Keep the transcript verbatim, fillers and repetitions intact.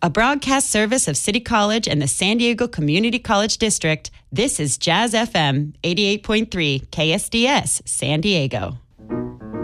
A broadcast service of City College and the San Diego Community College District, this is Jazz F M eighty-eight point three K S D S San Diego.